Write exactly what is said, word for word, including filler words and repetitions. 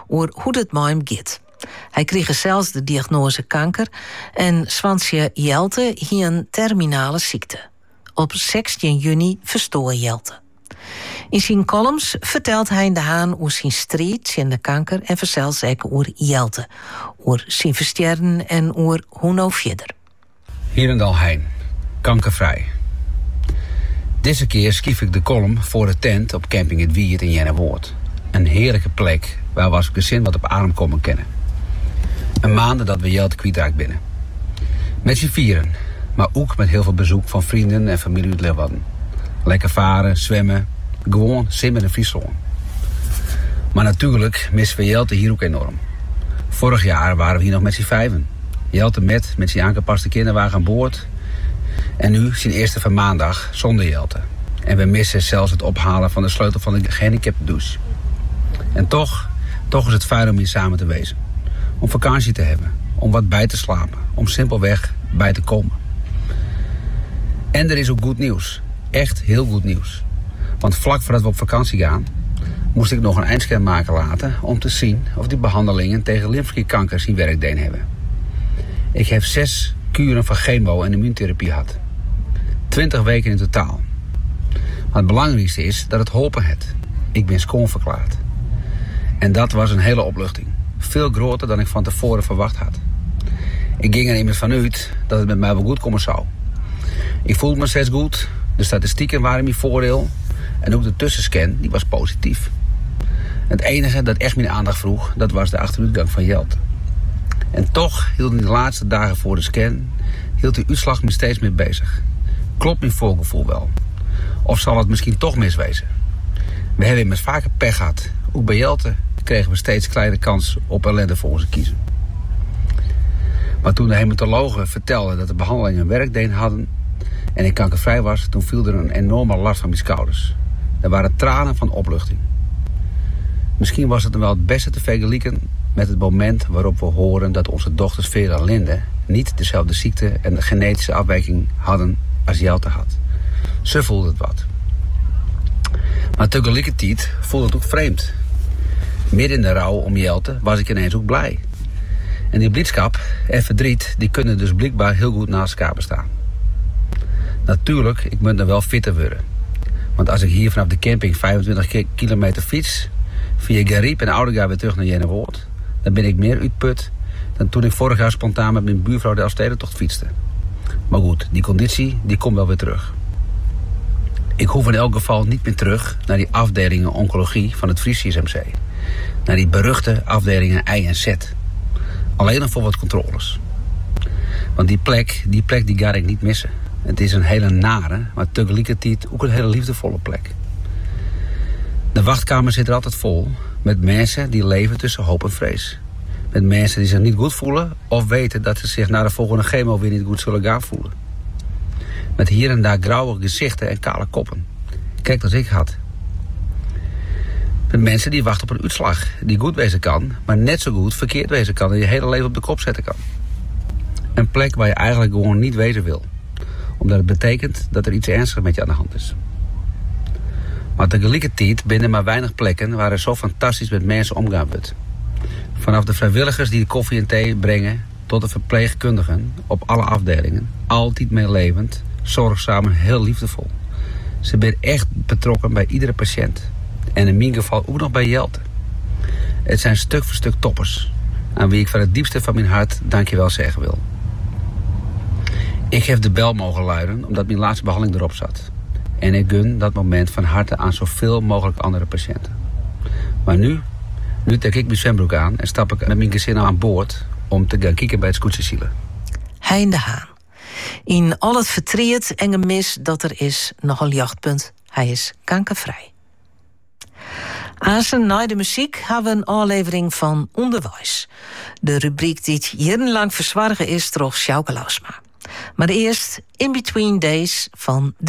over hoe het met hem gaat. Hij kreeg zelfs de diagnose kanker en Swansje Jelte hier een terminale ziekte. Op zestien juni verstoor Jelte. In zijn columns vertelt hij de Haan over zijn strijd in de kanker en verzelt zeker over Jelte, over zijn versterren en over hoe nou verder. Herendal Heijn, kankervrij. Deze keer schreef ik de column voor de tent op camping Het Wiert in Jennewoord. Een heerlijke plek waar we als gezin wat op adem komen kennen. Een maand dat we Jelte kwijtraakt binnen. Met z'n vieren, maar ook met heel veel bezoek van vrienden en familie uit Leeuwarden. Lekker varen, zwemmen, gewoon simmen en Friesland. Maar natuurlijk missen we Jelte hier ook enorm. Vorig jaar waren we hier nog met z'n vijven. Jelte met, met zijn aangepaste kinderwagen aan boord. En nu zijn eerste van maandag zonder Jelte. En we missen zelfs het ophalen van de sleutel van de gehandicaptendouche. En toch, toch is het fijn om hier samen te wezen. Om vakantie te hebben, om wat bij te slapen, om simpelweg bij te komen. En er is ook goed nieuws. Echt heel goed nieuws. Want vlak voordat we op vakantie gaan, moest ik nog een eindscan maken laten om te zien of die behandelingen tegen lymfeklierkanker zijn werk deden hebben. Ik heb zes kuren van chemo en immuuntherapie gehad. Twintig weken in totaal. Maar het belangrijkste is dat het geholpen heeft. Ik ben schoon verklaard. En dat was een hele opluchting. Veel groter dan ik van tevoren verwacht had. Ik ging er immers vanuit dat het met mij wel goed komen zou. Ik voelde me steeds goed. De statistieken waren mijn voordeel. En ook de tussenscan die was positief. Het enige dat echt mijn aandacht vroeg, dat was de achteruitgang van Jelte. En toch hield in de laatste dagen voor de scan, hield de uitslag me steeds meer bezig. Klopt mijn voorgevoel wel? Of zal het misschien toch miswezen? We hebben immers vaker pech gehad. Ook bij Jelte kregen we steeds kleine kans op ellende voor onze kiezen. Maar toen de hematologen vertelden dat de behandelingen een werkdeen hadden en ik kankervrij was, toen viel er een enorme last van mijn schouders. Er waren tranen van opluchting. Misschien was het dan wel het beste te vergelijken met het moment waarop we horen dat onze dochters Vera en Linde niet dezelfde ziekte en de genetische afwijking hadden als Jelte had. Ze voelde het wat. Maar tegelijkertijd voelde het ook vreemd. Midden in de rouw om Jelte was ik ineens ook blij. En die blijdschap en verdriet die kunnen dus blijkbaar heel goed naast elkaar bestaan. Natuurlijk, ik moet er wel fitter worden. Want als ik hier vanaf de camping vijfentwintig kilometer fiets, via Gariep en Oudegaar weer terug naar Jennewoord, dan ben ik meer uitput dan toen ik vorig jaar spontaan met mijn buurvrouw de Elfstedentocht fietste. Maar goed, die conditie die komt wel weer terug. Ik hoef in elk geval niet meer terug naar die afdelingen oncologie van het Fries C S M C. Naar die beruchte afdelingen I en Z. Alleen nog voor wat controles. Want die plek, die plek die ga ik niet missen. Het is een hele nare, maar tegelijkertijd ook een hele liefdevolle plek. De wachtkamer zit er altijd vol met mensen die leven tussen hoop en vrees. Met mensen die zich niet goed voelen of weten dat ze zich na de volgende chemo weer niet goed zullen gaan voelen. Met hier en daar grauwe gezichten en kale koppen. Kijk wat ik had. Met mensen die wachten op een uitslag die goed wezen kan, maar net zo goed verkeerd wezen kan en je hele leven op de kop zetten kan. Een plek waar je eigenlijk gewoon niet wezen wil. Omdat het betekent dat er iets ernstigs met je aan de hand is. Maar tegelijkertijd binnen maar weinig plekken waar er zo fantastisch met mensen omgaan wordt. Vanaf de vrijwilligers die de koffie en thee brengen tot de verpleegkundigen op alle afdelingen. Altijd meelevend, zorgzaam en heel liefdevol. Ze zijn echt betrokken bij iedere patiënt. En in mijn geval ook nog bij Jelte. Het zijn stuk voor stuk toppers. Aan wie ik van het diepste van mijn hart dankjewel zeggen wil. Ik heb de bel mogen luiden omdat mijn laatste behandeling erop zat. En ik gun dat moment van harte aan zoveel mogelijk andere patiënten. Maar nu, nu trek ik mijn zwembroek aan en stap ik met mijn gezin aan boord om te gaan kijken bij het scootjesielen. Hein de Haan. In al het verdriet en gemis dat er is, nog een jachtpunt. Hij is kankervrij. Aanstaan na de muziek hebben we een aflevering van Onderwijs. De rubriek die het jarenlang verzwargen is door Sjouke Lausma. Maar eerst In Between Days van de